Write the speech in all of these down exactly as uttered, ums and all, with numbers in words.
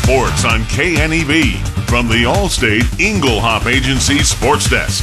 Sports on K N E V from the Allstate Inglehop Agency Sports Desk.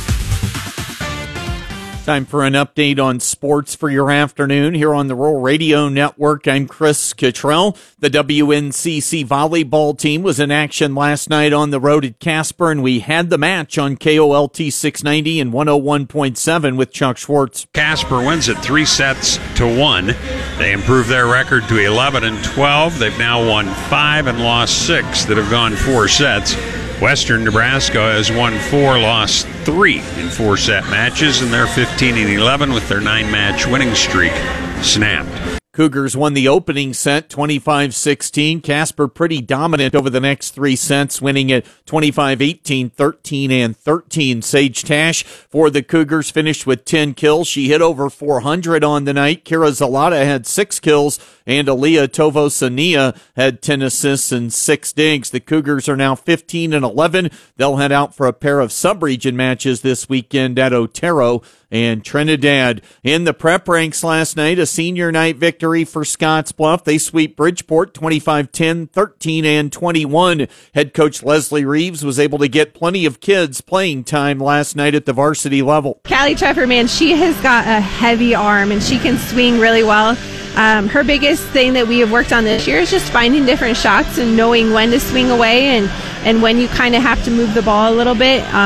Time for an update on sports for your afternoon here on the Rural Radio Network. I'm Chris Cottrell. The W N C C volleyball team was in action last night on the road at Casper, and we had the match on K O L T six ninety and one oh one point seven with Chuck Schwartz. Casper wins it three sets to one. They improved their record to eleven and twelve. They've now won five and lost six that have gone four sets. Western Nebraska has won four, lost three in four-set matches, and they're fifteen and eleven with their nine-match winning streak snapped. Cougars won the opening set twenty-five sixteen. Casper pretty dominant over the next three sets, winning at twenty-five eighteen, thirteen, and thirteen. Sage Tash for the Cougars finished with ten kills. She hit over four hundred on the night. Kira Zalata had six kills, and Aaliyah Tovosania had ten assists and six digs. The Cougars are now fifteen and eleven. They'll head out for a pair of sub-region matches this weekend at Otero and Trinidad. In the prep ranks last night, a senior night victory for Scottsbluff. They sweep Bridgeport twenty-five ten, thirteen, and twenty-one. Head coach Leslie Reeves was able to get plenty of kids playing time last night at the varsity level. Callie Treffer, man, she has got a heavy arm and she can swing really well. Um, her biggest thing that we have worked on this year is just finding different shots and knowing when to swing away and, and when you kind of have to move the ball a little bit. Um,